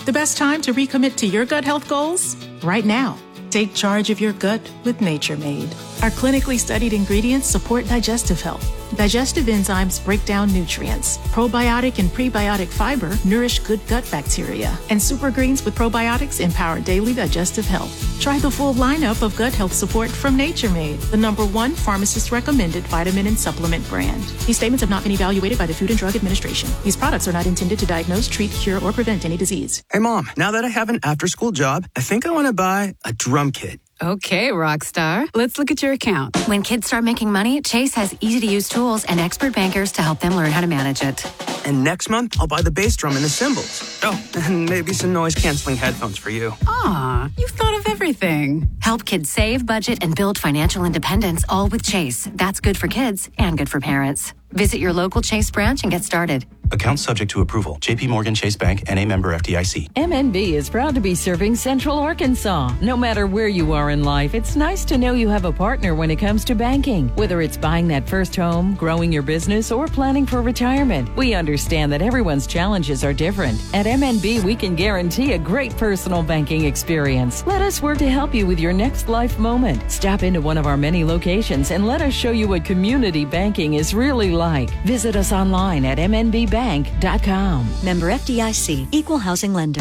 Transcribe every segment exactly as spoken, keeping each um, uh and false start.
The best time to recommit to your gut health goals? Right now. Take charge of your gut with Nature Made. Our clinically studied ingredients support digestive health. Digestive enzymes break down nutrients. Probiotic and prebiotic fiber nourish good gut bacteria. And super greens with probiotics empower daily digestive health. Try the full lineup of gut health support from Nature Made, the number one pharmacist-recommended vitamin and supplement brand. These statements have not been evaluated by the Food and Drug Administration. These products are not intended to diagnose, treat, cure, or prevent any disease. Hey, Mom, now that I have an after-school job, I think I want to buy a drum kit. Okay, Rockstar. Let's look at your account. When kids start making money, Chase has easy-to-use tools and expert bankers to help them learn how to manage it. And next month, I'll buy the bass drum and the cymbals. Oh, and maybe some noise-canceling headphones for you. Aw, you've thought of everything. Help kids save, budget, and build financial independence, all with Chase. That's good for kids and good for parents. Visit your local Chase branch and get started. Account subject to approval. J P Morgan Chase Bank and a member F D I C. M N B is proud to be serving Central Arkansas. No matter where you are in life, it's nice to know you have a partner when it comes to banking. Whether it's buying that first home, growing your business, or planning for retirement, we understand that everyone's challenges are different. At M N B, we can guarantee a great personal banking experience. Let us work to help you with your next life moment. Stop into one of our many locations and let us show you what community banking is really like. Visit us online at m n b bank dot com. Member F D I C, Equal Housing Lender.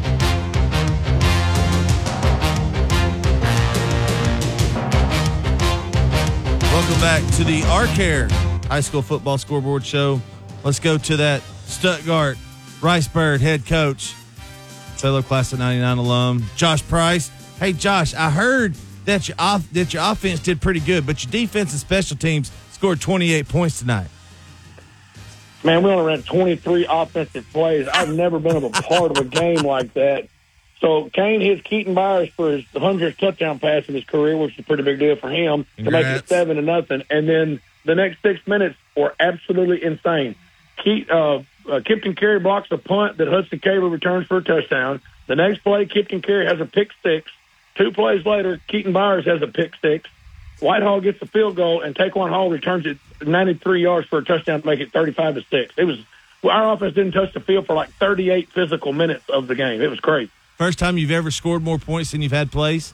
Welcome back to the ArCare High School Football Scoreboard Show. Let's go to that Stuttgart Rice Bird head coach, fellow class of ninety-nine alum, Josh Price. Hey, Josh, I heard that your off, that your offense did pretty good, but your defense and special teams scored twenty-eight points tonight. Man, we only ran twenty-three offensive plays. I've never been a part of a game like that. So Kane hits Keaton Byers for his hundredth touchdown pass in his career, which is a pretty big deal for him. Congrats. To make it seven to nothing. And then the next six minutes were absolutely insane. Keat, uh, uh, Kipton Carey blocks a punt that Hudson Cable returns for a touchdown. The next play, Kipton Carey has a pick six. Two plays later, Keaton Byers has a pick six. Whitehall gets the field goal, and Taquan Hall returns it ninety-three yards for a touchdown to make it thirty-five to six. It was well, our offense didn't touch the field for like thirty-eight physical minutes of the game. It was crazy. First time you've ever scored more points than you've had plays?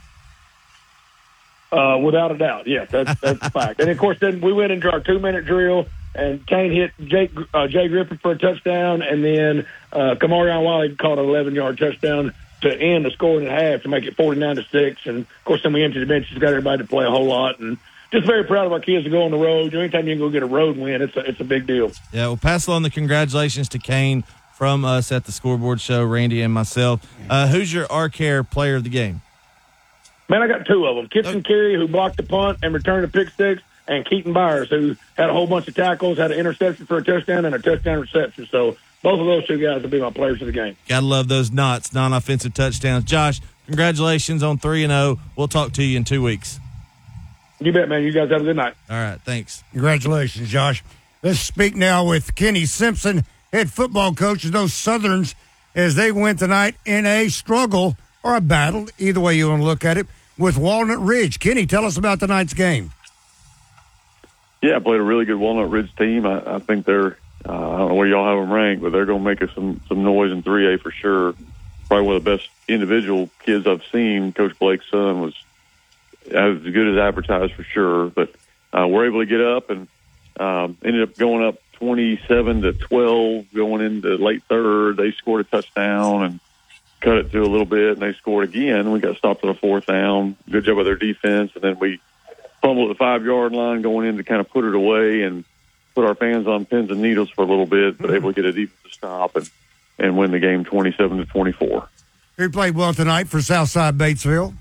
Uh, without a doubt, yes, that's that's a fact. And of course, then we went into our two-minute drill, and Kane hit Jake, uh, Jay Griffin for a touchdown, and then uh, Kamarion Wiley caught an eleven-yard touchdown to end the scoring at half to make it forty-nine to six. And of course, then we emptied the benches, got everybody to play a whole lot, and just very proud of our kids to go on the road. Anytime you can go get a road win, it's a, it's a big deal. Yeah, well, pass along the congratulations to Kane from us at the Scoreboard Show, Randy and myself. Uh, who's your ArCare player of the game? Man, I got two of them. Kipton okay. Carey, who blocked the punt and returned a pick six, and Keaton Byers, who had a whole bunch of tackles, had an interception for a touchdown and a touchdown reception. So both of those two guys will be my players of the game. Gotta love those knots, non-offensive touchdowns. Josh, congratulations on three and oh. We'll talk to you in two weeks. You bet, man. You guys have a good night. All right, thanks. Congratulations, Josh. Let's speak now with Kenny Simpson, head football coach of those Southerns, as they went tonight in a struggle or a battle, either way you want to look at it, with Walnut Ridge. Kenny, tell us about tonight's game. Yeah, I played a really good Walnut Ridge team. I, I think they're, uh, I don't know where y'all have them ranked, but they're going to make us some, some noise in three A for sure. Probably one of the best individual kids I've seen. Coach Blake's son was as good as advertised for sure. But uh, we're able to get up and um, ended up going up twenty-seven to twelve going into late third. They scored a touchdown and cut it to a little bit, and they scored again. We got stopped on a fourth down. Good job of their defense, and then we fumbled at the five-yard line going in to kind of put it away and put our fans on pins and needles for a little bit, but able to get a defensive stop and, and win the game twenty-seven to twenty-four. Who played well tonight for Southside Batesville?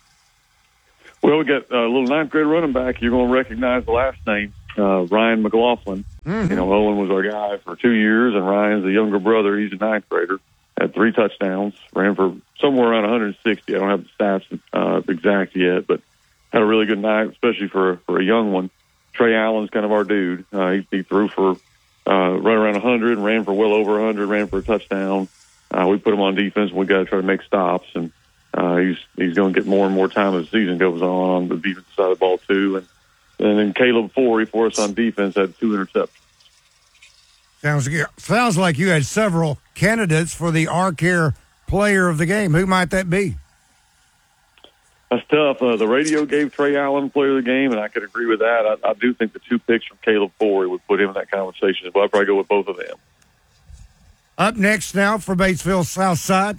Well, we got a little ninth-grade running back. You're going to recognize the last name, uh, Ryan McLaughlin. Mm-hmm. You know, Owen was our guy for two years, and Ryan's the younger brother. He's a ninth grader. Had three touchdowns, ran for somewhere around one hundred sixty. I don't have the stats uh, exact yet, but had a really good night, especially for, for a young one. Trey Allen's kind of our dude. Uh, he, he threw for uh, right around one hundred, ran for well over one hundred, ran for a touchdown. Uh, we put him on defense, and we got to try to make stops. And uh, he's he's going to get more and more time as the season goes on on the defensive side of the ball, too. And, and then Caleb Forey for us on defense had two interceptions. Sounds, sounds like you had several candidates for the ArCare player of the game. Who might that be? That's tough. Uh, the radio gave Trey Allen player of the game, and I could agree with that. I, I do think the two picks from Caleb Ford would put him in that conversation as well. I'd probably go with both of them. Up next now for Batesville Southside.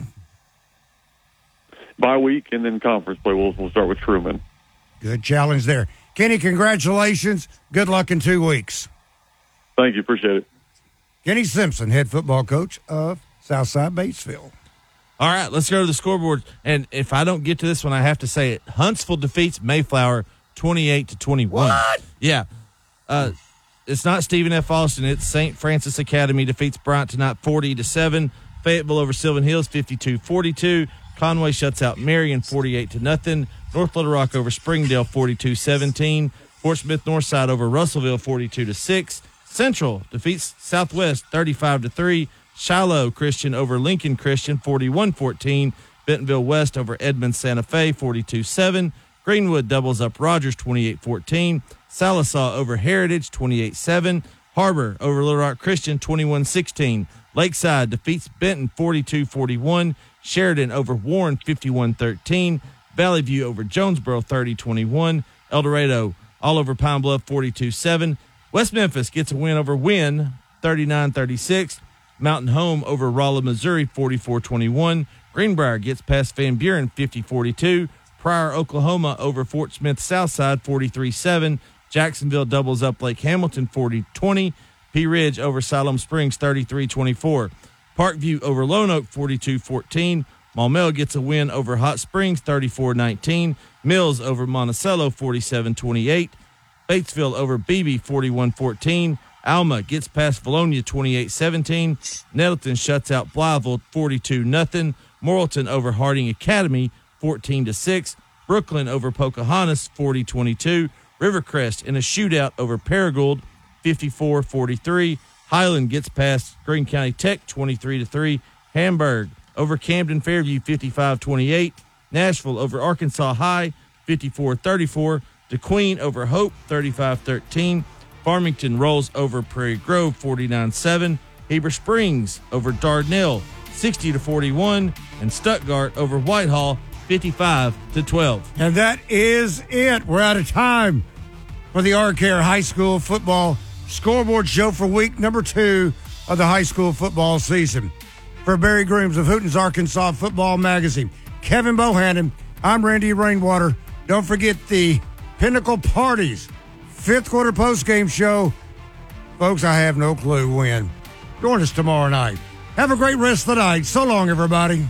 Bye week and then conference play. We'll, we'll start with Truman. Good challenge there. Kenny, congratulations. Good luck in two weeks. Thank you. Appreciate it. Kenny Simpson, head football coach of Southside Batesville. All right, let's go to the scoreboard. And if I don't get to this one, I have to say it. Huntsville defeats Mayflower twenty-eight to twenty-one. What? Yeah. Uh, it's not Stephen F. Austin. It's Saint Francis Academy defeats Bryant tonight forty to seven. Fayetteville over Sylvan Hills fifty-two forty-two. Conway shuts out Marion forty-eight to nothing. North Little Rock over Springdale forty-two seventeen. Fort Smith Northside over Russellville forty-two to six. Central defeats Southwest thirty-five to three. Shiloh Christian over Lincoln Christian forty-one fourteen. Bentonville West over Edmond Santa Fe forty-two seven. Greenwood doubles up Rogers twenty-eight fourteen. Salisaw over Heritage twenty-eight seven. Harbor over Little Rock Christian twenty-one sixteen. Lakeside defeats Benton forty-two forty-one. Sheridan over Warren fifty-one thirteen. Valley View over Jonesboro thirty twenty-one. El Dorado all over Pine Bluff forty-two seven. West Memphis gets a win over Wynn thirty-nine thirty-six. Mountain Home over Rolla, Missouri forty-four twenty-one. Greenbrier gets past Van Buren fifty forty-two. Pryor, Oklahoma over Fort Smith Southside forty-three seven. Jacksonville doubles up Lake Hamilton forty twenty. Pea Ridge over Siloam Springs thirty-three twenty-four. Parkview over Lone Oak forty-two fourteen. Maumelle gets a win over Hot Springs thirty-four nineteen. Mills over Monticello forty-seven twenty-eight. Batesville over Beebe forty-one fourteen. Alma gets past Valonia twenty-eight seventeen. Nettleton shuts out Blytheville forty-two nothing. Morrilton over Harding Academy fourteen to six. Brooklyn over Pocahontas forty twenty-two. Rivercrest in a shootout over Paragould fifty-four forty-three. Highland gets past Greene County Tech twenty-three to three. Hamburg over Camden Fairview fifty-five twenty-eight. Nashville over Arkansas High fifty-four thirty-four. DeQueen over Hope thirty-five thirteen. Farmington rolls over Prairie Grove forty-nine seven. Heber Springs over Dardanelle sixty to forty-one. And Stuttgart over Whitehall fifty-five to twelve. And that is it. We're out of time for the Arcare High School Football Scoreboard Show for week number two of the high school football season. For Barry Grooms of Hooten's Arkansas Football Magazine, Kevin Bohannon, I'm Randy Rainwater. Don't forget the Pinnacle Parties fifth quarter postgame show. Folks, I have no clue when. Join us tomorrow night. Have a great rest of the night. So long, everybody.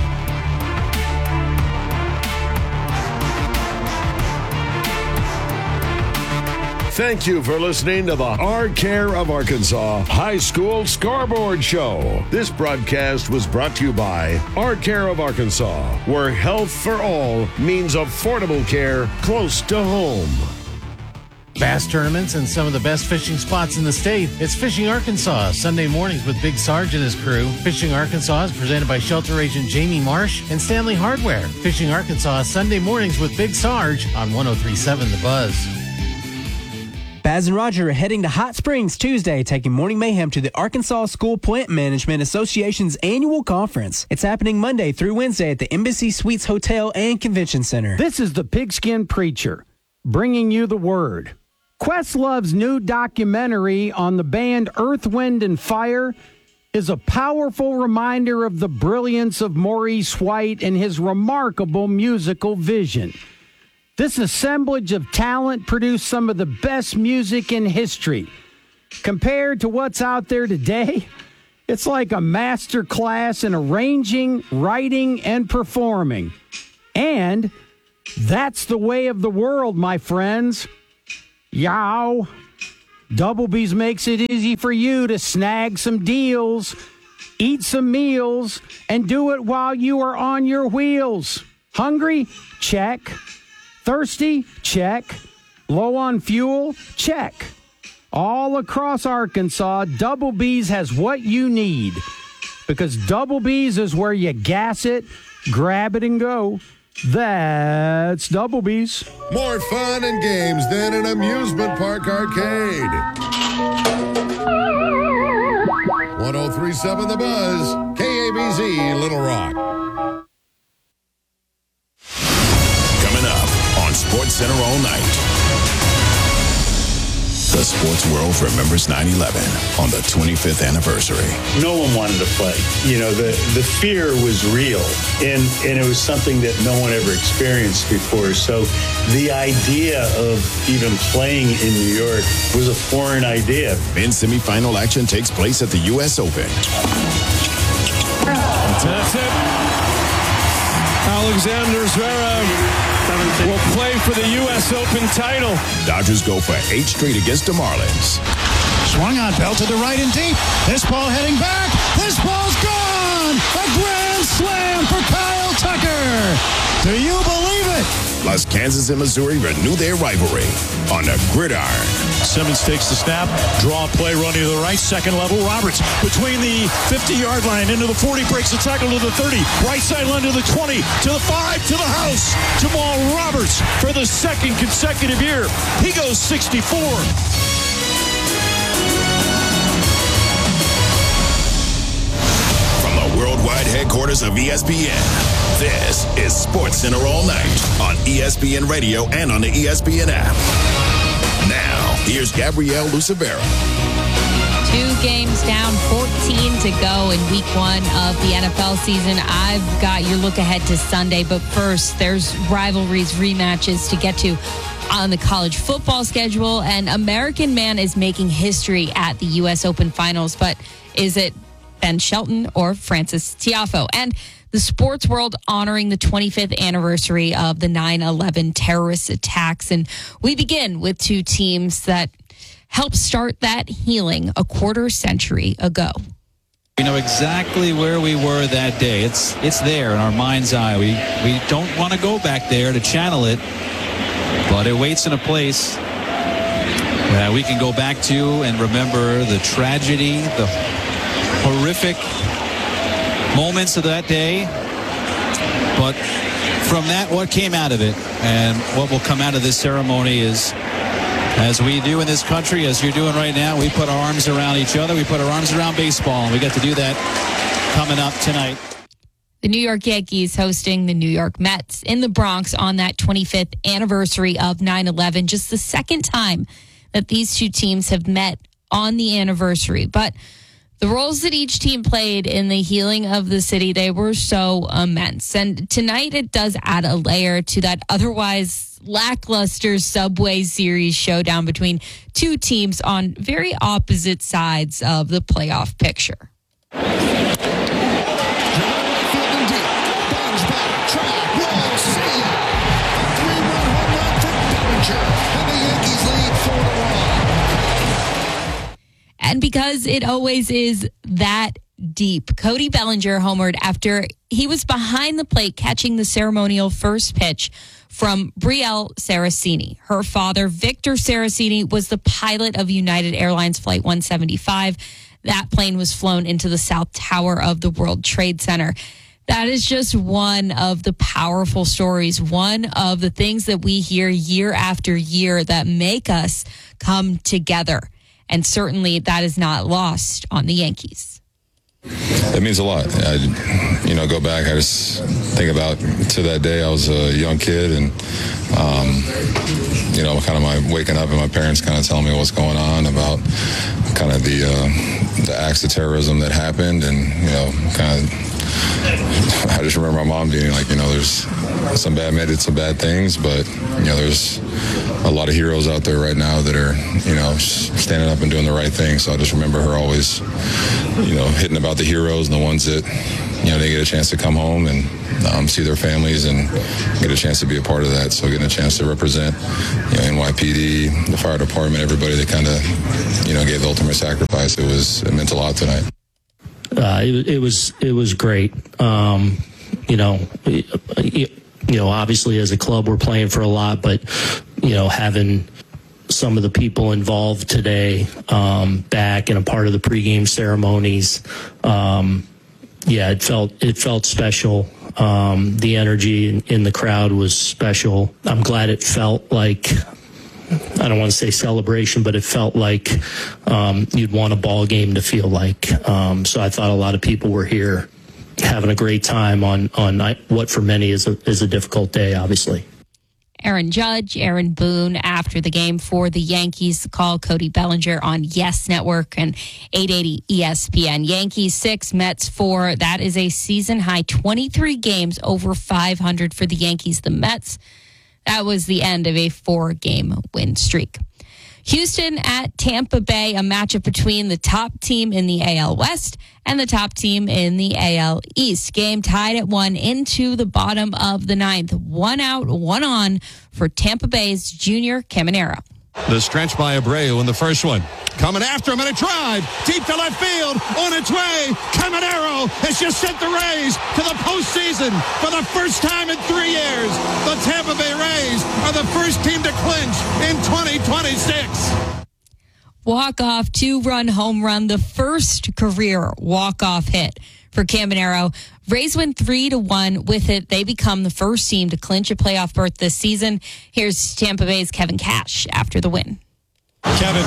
Thank you for listening to the Arcare of Arkansas High School Scoreboard Show. This broadcast was brought to you by Arcare of Arkansas, where health for all means affordable care close to home. Bass tournaments and some of the best fishing spots in the state. It's Fishing Arkansas, Sunday mornings with Big Sarge and his crew. Fishing Arkansas is presented by Shelter Agent Jamie Marsh and Stanley Hardware. Fishing Arkansas, Sunday mornings with Big Sarge on one oh three point seven The Buzz. Baz and Roger are heading to Hot Springs Tuesday, taking Morning Mayhem to the Arkansas School Plant Management Association's annual conference. It's happening Monday through Wednesday at the Embassy Suites Hotel and Convention Center. This is the Pigskin Preacher, bringing you the word. Questlove's new documentary on the band Earth, Wind, and Fire is a powerful reminder of the brilliance of Maurice White and his remarkable musical vision. This assemblage of talent produced some of the best music in history. Compared to what's out there today, it's like a master class in arranging, writing, and performing. And that's the way of the world, my friends. Yow. Doublebees makes it easy for you to snag some deals, eat some meals, and do it while you are on your wheels. Hungry? Check. Thirsty? Check. Low on fuel? Check. All across Arkansas, Doublebees has what you need. Because Doublebees is where you gas it, grab it, and go. That's Doublebees. More fun and games than an amusement park arcade. one oh three point seven The Buzz, K A K B Z Little Rock. Coming up on Sports Center all night. The sports world remembers nine eleven on the twenty-fifth anniversary. No one wanted to play. You know, the, the fear was real, and, and it was something that no one ever experienced before. So the idea of even playing in New York was a foreign idea. Men's semifinal action takes place at the U S Open. That's it. Alexander Zverev will play for the U S Open title. Dodgers go for eight straight against the Marlins. Swung on, bell to the right and deep. This ball heading back. This ball's gone. A grand slam for Kyle Tucker. Do you believe it? Plus, Kansas and Missouri renew their rivalry on the gridiron. Simmons takes the snap, draw play, running to the right, second level. Roberts between the fifty-yard line into the forty, breaks the tackle to the thirty, right sideline to the twenty, to the five, to the house. Jamal Roberts for the second consecutive year. He goes sixty-four. From the worldwide headquarters of E S P N, this is Sports Center all night on E S P N Radio and on the E S P N app. Now, here's Gabrielle Lucevera. Two games down, fourteen to go in week one of the N F L season. I've got your look ahead to Sunday, but first, there's rivalries, rematches to get to on the college football schedule, and American Man is making history at the U S Open Finals, but is it Ben Shelton or Francis Tiafoe? And the sports world honoring the twenty-fifth anniversary of the nine eleven terrorist attacks. And we begin with two teams that helped start that healing a quarter century ago. We know exactly where we were that day. It's it's there in our mind's eye. We, we don't want to go back there to channel it, but it waits in a place that we can go back to and remember the tragedy, the horrific moments of that day, but from that, what came out of it and what will come out of this ceremony is, as we do in this country, as you're doing right now, we put our arms around each other, we put our arms around baseball, and we get to do that coming up tonight. The New York Yankees hosting the New York Mets in the Bronx on that twenty-fifth anniversary of nine eleven, just the second time that these two teams have met on the anniversary. But the roles that each team played in the healing of the city, they were so immense. And tonight it does add a layer to that otherwise lackluster Subway Series showdown between two teams on very opposite sides of the playoff picture. And because it always is that deep, Cody Bellinger homered after he was behind the plate catching the ceremonial first pitch from Brielle Saraceni. Her father, Victor Saraceni, was the pilot of United Airlines Flight one seventy-five. That plane was flown into the South Tower of the World Trade Center. That is just one of the powerful stories, one of the things that we hear year after year that make us come together. And certainly that is not lost on the Yankees. It means a lot. I, you know, go back, I just think about to that day. I was a young kid and, um, you know, kind of my waking up and my parents kind of telling me what's going on about kind of the, uh, the acts of terrorism that happened. And, you know, kind of, I just remember my mom being like, you know, there's some bad men did some bad things, but, you know, there's a lot of heroes out there right now that are, you know, standing up and doing the right thing. So I just remember her always, you know, hitting about the heroes and the ones that, you know, they get a chance to come home and um, see their families and get a chance to be a part of that. So getting a chance to represent, you know, N Y P D, the fire department, everybody that kind of, you know, gave the ultimate sacrifice. It was, it meant a lot tonight. Uh, it, it was, it was great. Um, you know, you know, obviously as a club we're playing for a lot, but, you know, having some of the people involved today um, back and a part of the pregame ceremonies, um, yeah, it felt it felt special. Um, the energy in, in the crowd was special. I'm glad it felt like, I don't want to say celebration, but it felt like um, you'd want a ball game to feel like. Um, so I thought a lot of people were here having a great time on on what for many is a, is a difficult day, obviously. Aaron Judge, Aaron Boone after the game for the Yankees. Call Cody Bellinger on Yes Network and eight eighty E S P N. Yankees six, Mets four. That is a season high twenty-three games over five hundred for the Yankees. The Mets, that was the end of a four-game win streak. Houston at Tampa Bay, a matchup between the top team in the A L West and the top team in the A L East. Game tied at one into the bottom of the ninth. One out, one on for Tampa Bay's Junior Caminero. The stretch by Abreu in the first one. Coming after him in a drive. Deep to left field. On its way. Caminero has just sent the Rays to the postseason for the first time in three years. The Tampa Bay Rays are the first team to clinch in twenty twenty-six. Walk-off two-run home run, the first career walk-off hit for Caminero. Rays win three to one with it. They become the first team to clinch a playoff berth this season. Here's Tampa Bay's Kevin Cash after the win. Kevin,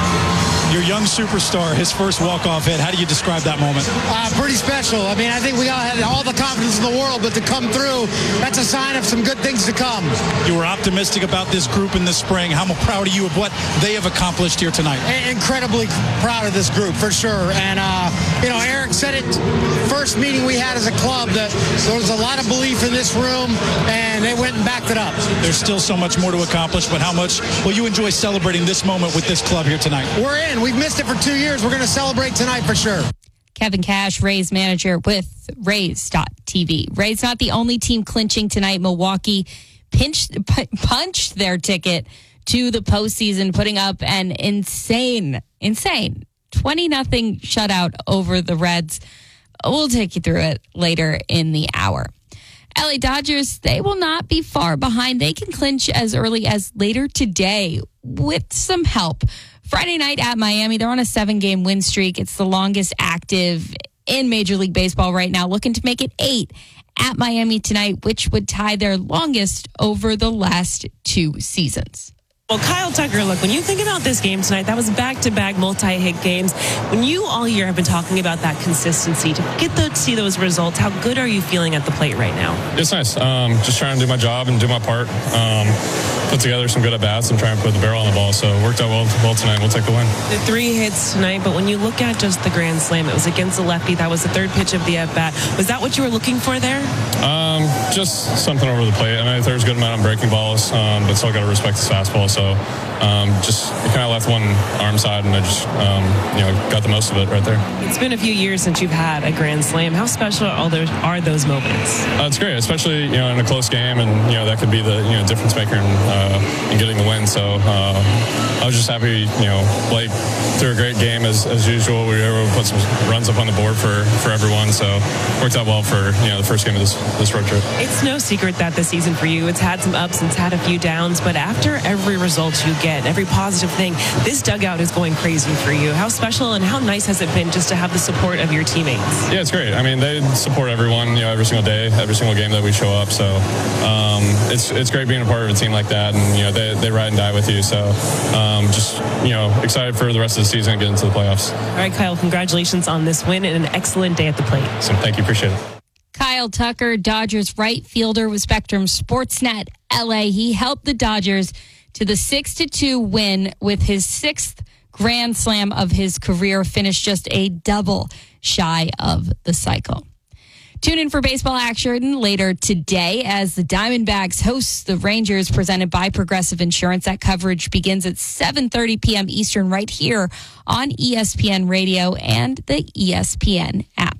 your young superstar, his first walk-off hit. How do you describe that moment? Uh, pretty special. I mean, I think we all had all the confidence in the world, but to come through, that's a sign of some good things to come. You were optimistic about this group in the spring. How proud are you of what they have accomplished here tonight? Incredibly proud of this group, for sure. And, uh, you know, Eric said it first meeting we had as a club that there was a lot of belief in this room, and they went and backed it up. There's still so much more to accomplish, but how much will you enjoy celebrating this moment with this club here tonight? We're in. We've missed it for two years. We're going to celebrate tonight for sure. Kevin Cash, Rays manager with Rays dot T V. Rays not the only team clinching tonight. Milwaukee pinched, p- punched their ticket to the postseason, putting up an insane, insane twenty nothing shutout over the Reds. We'll take you through it later in the hour. L A Dodgers, they will not be far behind. They can clinch as early as later today with some help. Friday night at Miami, they're on a seven-game win streak. It's the longest active in Major League Baseball right now, looking to make it eight at Miami tonight, which would tie their longest over the last two seasons. Well, Kyle Tucker, look, when you think about this game tonight, that was back-to-back multi-hit games. When you all year have been talking about that consistency, to get to see those results, how good are you feeling at the plate right now? It's nice. Um, just trying to do my job and do my part. Um, put together some good at-bats and try and put the barrel on the ball. So it worked out well, well tonight. We'll take the win. The three hits tonight, but when you look at just the grand slam, it was against the lefty. That was the third pitch of the at-bat. Was that what you were looking for there? Um, just something over the plate. I mean, there's a good amount of breaking balls, um, but still got to respect his fastball. So um, just kind of left one arm side, and I just um, you know got the most of it right there. It's been a few years since you've had a grand slam. How special are those are those moments? Uh, it's great, especially you know in a close game, and you know that could be the you know difference maker in, uh, in getting the win. So uh, I was just happy. You know, Blake threw a great game as, as usual. We were able to put some runs up on the board for, for everyone. So worked out well for you know the first game of this this road trip. It's no secret that this season for you, it's had some ups and it's had a few downs. But after every result you get, every positive thing, this dugout is going crazy for you. How special and how nice has it been just to have the support of your teammates? Yeah, it's great. I mean, they support everyone, you know, every single day, every single game that we show up. So um, it's it's great being a part of a team like that, and you know they, they ride and die with you. So um, just you know excited for the rest of the season and get into the playoffs. All right, Kyle, congratulations on this win and an excellent day at the plate. So thank you, appreciate it. Kyle Tucker, Dodgers right fielder with Spectrum Sportsnet L A. He helped the Dodgers to the six to two win with his sixth grand slam of his career, finished just a double shy of the cycle. Tune in for baseball action later today as the Diamondbacks host the Rangers, presented by Progressive Insurance. That coverage begins at seven thirty p.m. Eastern right here on E S P N Radio and the E S P N app.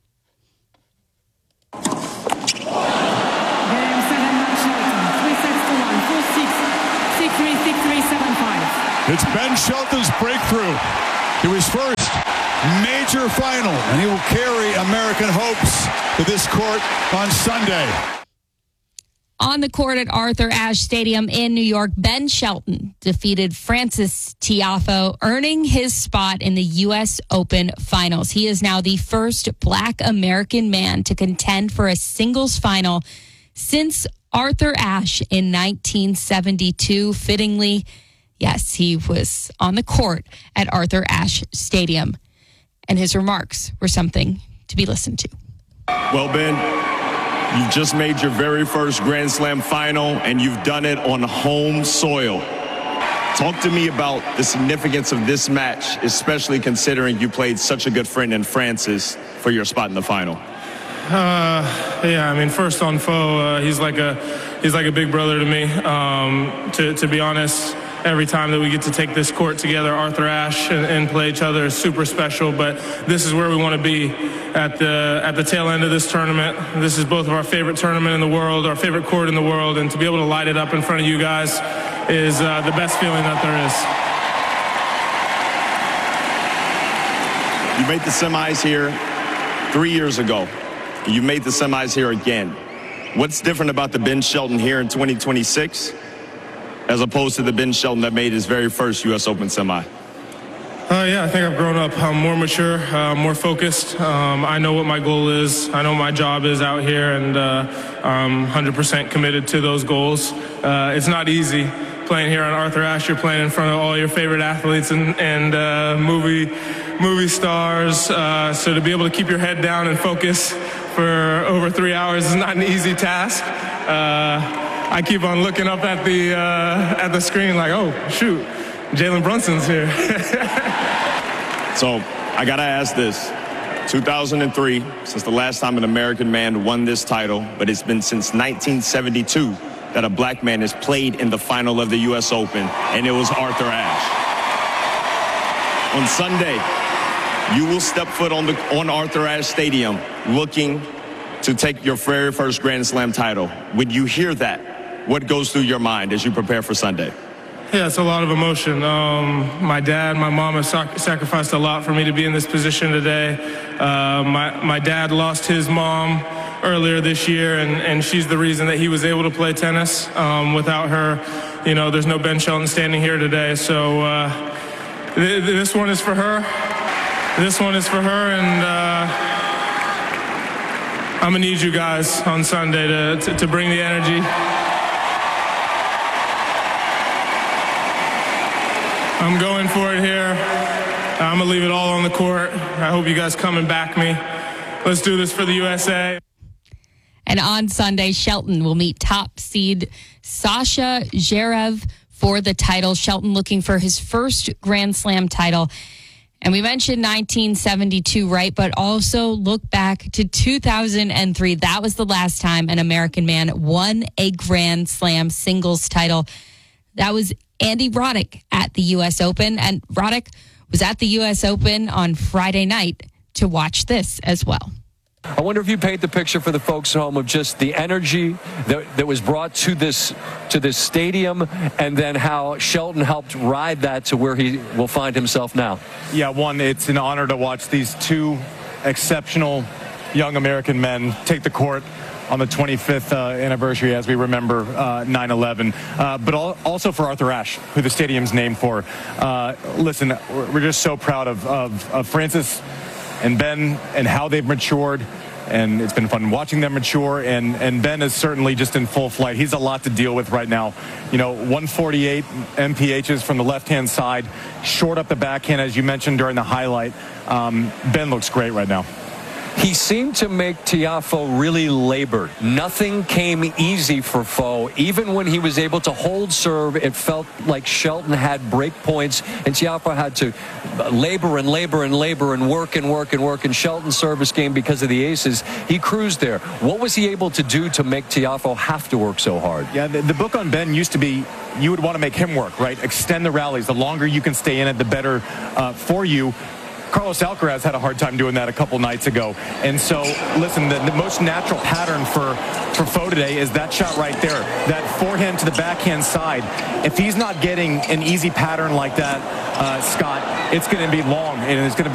It's Ben Shelton's breakthrough to his first major final, and he will carry American hopes to this court on Sunday. On the court at Arthur Ashe Stadium in New York, Ben Shelton defeated Francis Tiafoe, earning his spot in the U S Open Finals. He is now the first Black American man to contend for a singles final since Arthur Ashe in nineteen seventy-two. Fittingly, yes, he was on the court at Arthur Ashe Stadium, and his remarks were something to be listened to. Well, Ben, you've just made your very first Grand Slam final, and you've done it on home soil. Talk to me about the significance of this match, especially considering you played such a good friend in Francis for your spot in the final. Uh, yeah, I mean, first on foe, uh, he's like a he's like a big brother to me. Um, to to be honest, every time that we get to take this court together, Arthur Ashe, and, and play each other is super special. But this is where we want to be at the at the tail end of this tournament. This is both of our favorite tournament in the world, our favorite court in the world, and to be able to light it up in front of you guys is uh, the best feeling that there is. You made the semis here three years ago. You made the semis here again. What's different about the Ben Shelton here in twenty twenty-six as opposed to the Ben Shelton that made his very first U S Open semi? Uh, yeah, I think I've grown up. I'm more mature, uh, more focused. Um, I know what my goal is. I know my job is out here, and uh, I'm one hundred percent committed to those goals. Uh, it's not easy playing here on Arthur Ashe. You're playing in front of all your favorite athletes and, and uh, movie movie stars. Uh, so to be able to keep your head down and focus for over three hours is not an easy task. Uh, I keep on looking up at the uh, at the screen like, oh, shoot, Jalen Brunson's here. So I got to ask this. two thousand three, since the last time an American man won this title, but it's been since nineteen seventy-two that a black man has played in the final of the U S Open, and it was Arthur Ashe. On Sunday, you will step foot on the on Arthur Ashe Stadium looking to take your very first Grand Slam title. When you hear that, what goes through your mind as you prepare for Sunday? Yeah, it's a lot of emotion. Um, my dad, my mom have sac- sacrificed a lot for me to be in this position today. Uh, my, my dad lost his mom earlier this year, and, and she's the reason that he was able to play tennis. Um, without her, you know, there's no Ben Shelton standing here today. So uh, th- this one is for her. This one is for her, and uh, I'm going to need you guys on Sunday to, to, to bring the energy. I'm going for it here. I'm going to leave it all on the court. I hope you guys come and back me. Let's do this for the U S A. And on Sunday, Shelton will meet top seed Sasha Zverev for the title. Shelton looking for his first Grand Slam title. And we mentioned nineteen seventy-two, right? But also look back to two thousand three. That was the last time an American man won a Grand Slam singles title. That was Andy Roddick at the U S Open. And Roddick was at the U S Open on Friday night to watch this as well. I wonder if you paint the picture for the folks at home of just the energy that, that was brought to this to this stadium, and then how Shelton helped ride that to where he will find himself now. Yeah, one, it's an honor to watch these two exceptional young American men take the court on the twenty-fifth uh, anniversary as we remember uh, nine eleven, uh, but al- also for Arthur Ashe, who the stadium's named for. Uh, listen, we're just so proud of, of, of Francis and Ben and how they've matured, and it's been fun watching them mature, and, and Ben is certainly just in full flight. He's a lot to deal with right now. You know, one forty-eight M P Hs from the left-hand side, short up the backhand, as you mentioned during the highlight. Um, Ben looks great right now. He seemed to make Tiafoe really labored. Nothing came easy for Foe. Even when he was able to hold serve, it felt like Shelton had break points, and Tiafoe had to labor and labor and labor and work and work and work. And Shelton's service game, because of the aces, he cruised there. What was he able to do to make Tiafoe have to work so hard? Yeah, the, the book on Ben used to be, you would want to make him work, right? Extend the rallies. The longer you can stay in it, the better uh, for you. Carlos Alcaraz had a hard time doing that a couple nights ago. And so, listen, the, the most natural pattern for, for Foe today is that shot right there, that forehand to the backhand side. If he's not getting an easy pattern like that, uh, Scott, it's going to be long, and it's going to be